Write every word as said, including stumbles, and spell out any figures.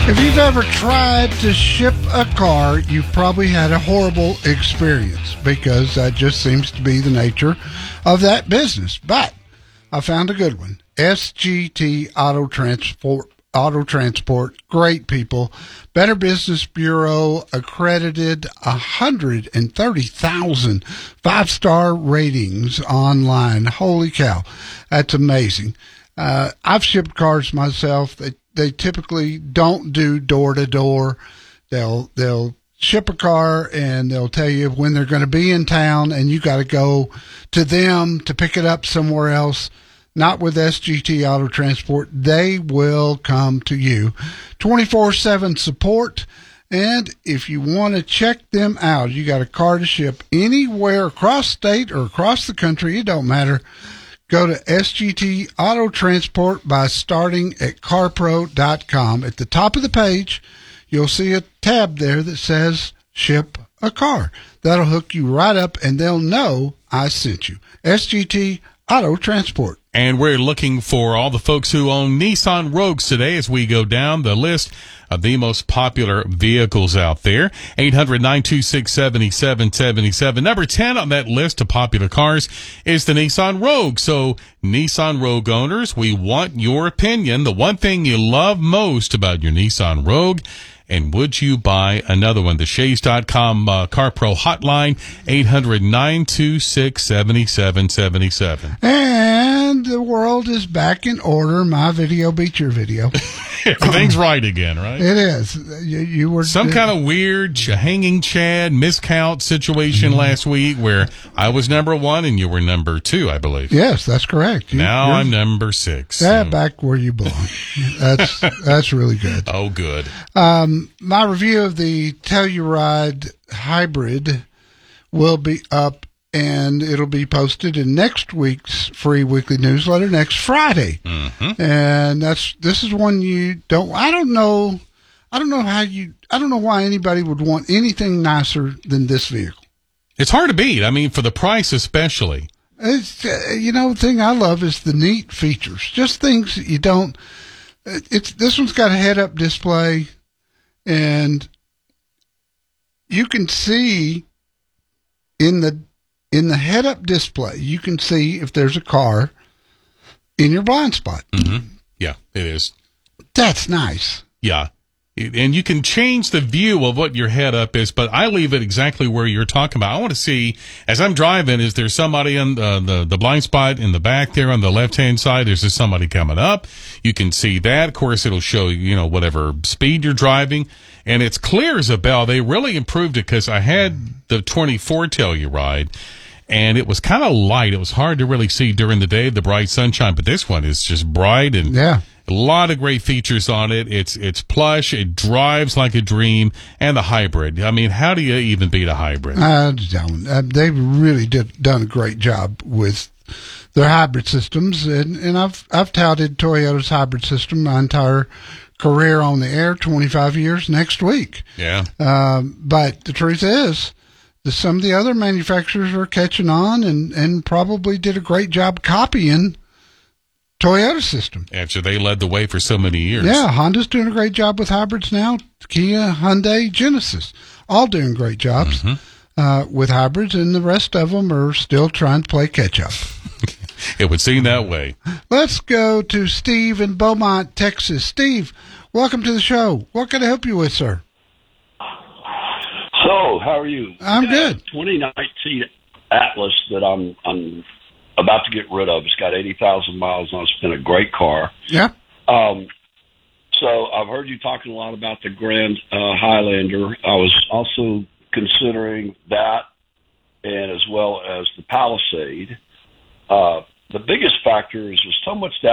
If you've ever tried to ship a car, you've probably had a horrible experience because that just seems to be the nature of that business. But I found a good one. S G T Auto Transport. Auto Transport, great people. Better Business Bureau accredited, one hundred thirty thousand five-star ratings online. Holy cow, that's amazing. Uh, I've shipped cars myself. They they typically don't do door to door. They'll they'll ship a car and they'll tell you when they're going to be in town, and you got to go to them to pick it up somewhere else. Not with S G T Auto Transport. They will come to you. twenty-four seven support. And if you want to check them out, you got a car to ship anywhere across state or across the country, it don't matter. Go to S G T Auto Transport by starting at car pro dot com. At the top of the page, you'll see a tab there that says Ship a Car. That'll hook you right up, and they'll know I sent you. S G T Auto Transport. And we're looking for all the folks who own Nissan Rogues today as we go down the list of the most popular vehicles out there. eight hundred, nine two six, seven seven seven seven. Number ten on that list of popular cars is the Nissan Rogue. So, Nissan Rogue owners, we want your opinion. The one thing you love most about your Nissan Rogue, and would you buy another one? The Shays dot com uh, CarPro hotline, eight hundred, nine two six, seven seven seven seven. And the world is back in order. My video beat your video. Everything's right again, right? It is. You, you were some uh, kind of weird ch- hanging Chad miscount situation mm-hmm. last week where I was number one and you were number two, I believe. Yes, that's correct. You, now I'm number six. Yeah, and... back where you belong. That's that's really good. Oh, good. Um, my review of the Telluride Hybrid will be up, and it'll be posted in next week's free weekly newsletter next Friday. Mm-hmm. And that's this is one you don't. I don't know. I don't know how you. I don't know why anybody would want anything nicer than this vehicle. It's hard to beat. I mean, for the price, especially. It's uh, you know the thing I love is the neat features. Just things that you don't. It's this one's got a head-up display, and you can see in the. In the head-up display, you can see if there's a car in your blind spot. Mm-hmm. Yeah, it is. That's nice. Yeah. And you can change the view of what your head-up is, but I leave it exactly where you're talking about. I want to see, as I'm driving, is there somebody on the, the, the blind spot in the back there on the left-hand side? Is there somebody coming up? You can see that. Of course, it'll show you, you know, whatever speed you're driving. And it's clear as a bell. They really improved it because I had the twenty-four Telluride, and it was kind of light. It was hard to really see during the day, the bright sunshine. But this one is just bright and yeah. a lot of great features on it. It's it's plush. It drives like a dream. And the hybrid. I mean, how do you even beat a hybrid? I don't. Uh, they really did done a great job with their hybrid systems, and, and I've I've touted Toyota's hybrid system my entire career on the air, twenty-five years next week. Yeah. Um, but the truth is, that some of the other manufacturers are catching on and, and probably did a great job copying Toyota system. After they led the way for so many years. Yeah, Honda's doing a great job with hybrids now. Kia, Hyundai, Genesis, all doing great jobs mm-hmm. uh, with hybrids, and the rest of them are still trying to play catch-up. It would seem that way. Let's go to Steve in Beaumont, Texas. Steve, welcome to the show. What can I help you with, sir? So, how are you? I'm good. twenty nineteen Atlas that I'm I'm about to get rid of. It's got eighty thousand miles on it. It's been a great car. Yeah. Um, so, I've heard you talking a lot about the Grand uh, Highlander. I was also considering that, and as well as the Palisade. Uh, the biggest factor is there's so much